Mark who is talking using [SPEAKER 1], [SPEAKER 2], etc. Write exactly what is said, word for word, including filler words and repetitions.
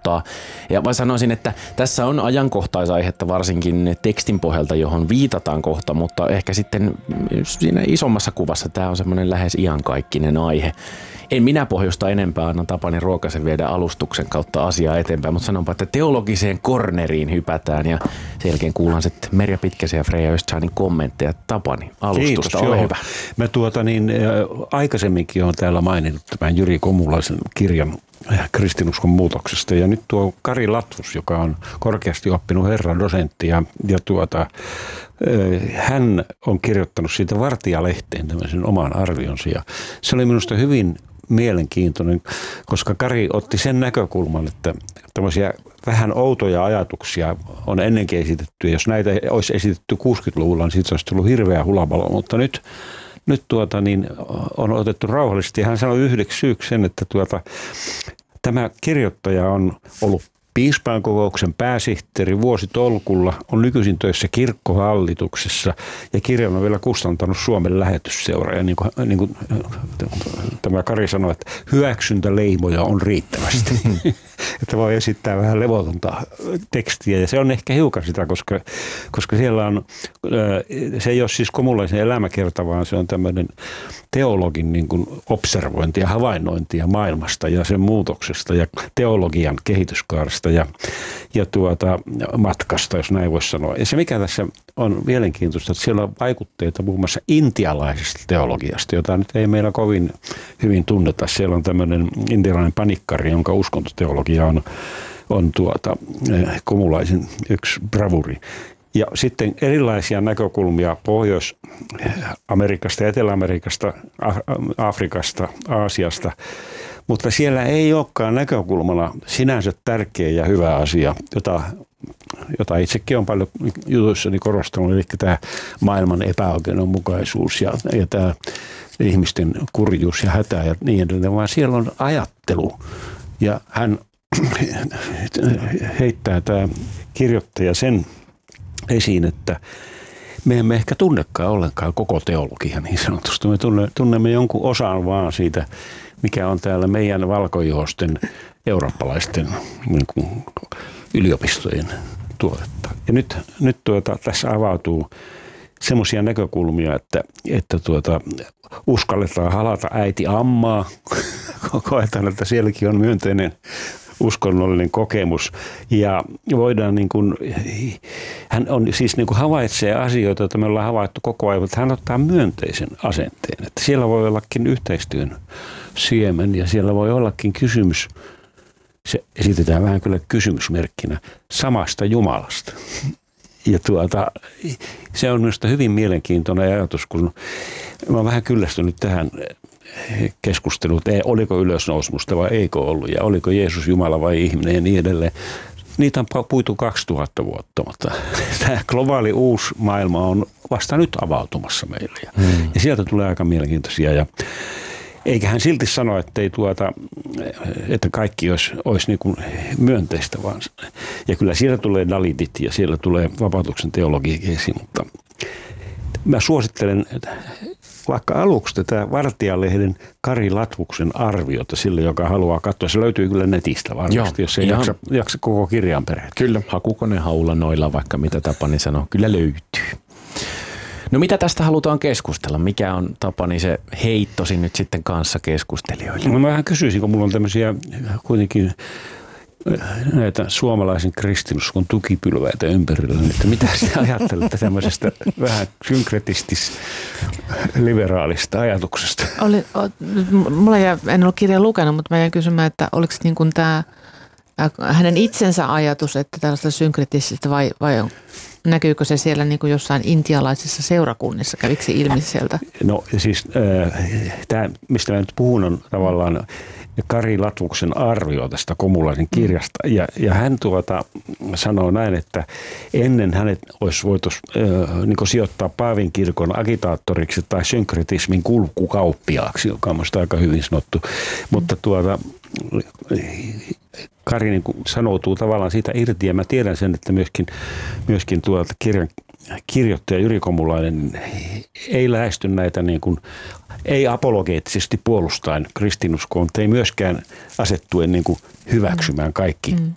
[SPEAKER 1] kohtaa. Ja mä sanoisin, että tässä on ajankohtaisaihetta varsinkin tekstin pohjalta, johon viitataan kohta, mutta ehkä sitten siinä isommassa kuvassa tämä on semmoinen lähes iankaikkinen aihe. En minä pohjusta enempää, annan Tapani Ruokasen viedä alustuksen kautta asiaa eteenpäin, mutta sanonpa, että teologiseen korneriin hypätään ja sen jälkeen kuullaan sitten Merja Pitkäsen ja Freja Östsanin kommentteja. Tapani, alustusta,
[SPEAKER 2] Kiitos,
[SPEAKER 1] ole
[SPEAKER 2] joo.
[SPEAKER 1] hyvä.
[SPEAKER 2] Mä tuota niin, aikaisemminkin olen täällä maininnut tämän Jyri Komulaisen kirjan kristinuskon muutoksesta. Ja nyt tuo Kari Latvus, joka on korkeasti oppinut herra dosentti ja, ja tuota, hän on kirjoittanut siitä Vartija-lehteen tämmöisen oman arvionsa. Ja se oli minusta hyvin mielenkiintoinen, koska Kari otti sen näkökulman, että tämmöisiä vähän outoja ajatuksia on ennenkin esitetty. Jos näitä olisi esitetty kuusikymmentäluvulla, niin siitä olisi tullut hirveä hulabalo, mutta nyt Nyt tuota, niin on otettu rauhallisesti. Hän sanoi yhdeksi syyksi sen, että tuota, tämä kirjoittaja on ollut piispainkokouksen pääsihteeri vuositolkulla, on nykyisin töissä kirkkohallituksessa ja kirjan on vielä kustantanut Suomen lähetysseura. Ja niin kuin, niin kuin tämä Kari sanoi, että hyväksyntäleimoja on riittävästi. Että voi esittää vähän levotonta tekstiä ja se on ehkä hiukan sitä, koska, koska siellä on, se ei ole siis Komulaisen elämäkerta, vaan se on tämmöinen teologin niin kuin observointi ja havainnointia maailmasta ja sen muutoksesta ja teologian kehityskaaresta ja, ja tuota, matkasta, jos näin voisi sanoa. Ja se mikä tässä on mielenkiintoista, että siellä on vaikutteita muun muassa intialaisesta teologiasta, jota nyt ei meillä kovin hyvin tunneta. Siellä on tämmöinen intialainen panikkari, jonka uskontoteologia on, on tuota, Komulaisen yksi bravuri. Ja sitten erilaisia näkökulmia Pohjois-Amerikasta, Etelä-Amerikasta, Afrikasta, Aasiasta, mutta siellä ei olekaan näkökulmana sinänsä tärkeä ja hyvä asia, jota, jota itsekin on paljon jutuissani korostanut, eli tämä maailman epäoikeudenmukaisuus ja, ja tämä ihmisten kurjuus ja hätä ja niin edelleen, vaan siellä on ajattelu ja hän heittää tämä kirjoittaja sen esiin, että me emme ehkä tunnekaan ollenkaan koko teologia niin sanotusti. Me tunnemme jonkun osan vaan siitä, mikä on täällä meidän valkoihoisten eurooppalaisten niin kuin yliopistojen tuotetta. Ja nyt, nyt tuota, tässä avautuu semmoisia näkökulmia, että, että tuota, uskalletaan halata äiti ammaa. Koetaan, että sielläkin on myönteinen uskonnollinen kokemus ja voidaan niin kuin, hän on siis niin kuin havaitsee asioita, joita me ollaan havaittu koko ajan, mutta hän ottaa myönteisen asenteen, että siellä voi ollakin yhteistyön siemen ja siellä voi ollakin kysymys, se esitetään vähän kyllä kysymysmerkkinä, samasta Jumalasta. Ja tuota, se on minusta hyvin mielenkiintoinen ajatus, kun mä oon vähän kyllästynyt tähän keskustelut, ei, oliko ylösnousmusta vai eikö ollut ja oliko Jeesus Jumala vai ihminen ja niin edelleen. Niitä on puitu kaksituhatta vuotta, mutta tämä globaali uusi maailma on vasta nyt avautumassa meille. Ja, hmm. ja sieltä tulee aika mielenkiintoisia ja eikä hän silti sano, että, ei tuota, että kaikki olisi, olisi niin kuin myönteistä vaan. Ja kyllä siellä tulee Dalitit ja siellä tulee vapautuksen teologiakin esiin, mutta mä suosittelen vaikka aluksi tätä Vartija-lehden Kari Latvuksen arviota sille, joka haluaa katsoa. Se löytyy kyllä netistä varmasti, Joo, jos ei jaksa, jaksa koko kirjan perään.
[SPEAKER 1] Kyllä, hakukonehaulla noilla vaikka mitä Tapani sanoo, kyllä löytyy. No mitä tästä halutaan keskustella? Mikä on Tapani se heittosi nyt sitten kanssa keskustelijoille?
[SPEAKER 2] No mä vähän kysyisin, kun mulla on tämmöisiä kuitenkin näitä suomalaisen kristinuskon tukipylväitä ympärillä, että mitä sinä ajattelette tämmöisestä vähän synkretistis-liberaalista ajatuksesta?
[SPEAKER 3] Oli, o, mulla jää, en ole kirjaa lukenut, mutta mä jäin kysymään, että oliko niin kuin tämä hänen itsensä ajatus, että tällaista synkretististä vai, vai näkyykö se siellä niin kuin jossain intialaisissa seurakunnissa? Kävikö se ilmi sieltä?
[SPEAKER 2] No siis äh, tämä, mistä mä nyt puhun, on tavallaan Kari Latvuksen arvio tästä Komulaisen kirjasta. Ja, ja hän tuota sanoo näin, että ennen hänet olisi voitu äh, niin kuin sijoittaa Paavin kirkon agitaattoriksi tai synkretismin kulkukauppiaaksi, joka on minusta aika hyvin sanottu. Mutta tuota, Kari niin kuin sanoutuu tavallaan siitä irti ja mä tiedän sen, että myöskin, myöskin tuolta kirjan kirjoittaja Jyri Komulainen ei lähesty näitä niin kuin, ei apologeettisesti puolustaen kristinuskoon, mutta ei myöskään asettuen niin kuin hyväksymään kaikki, mm.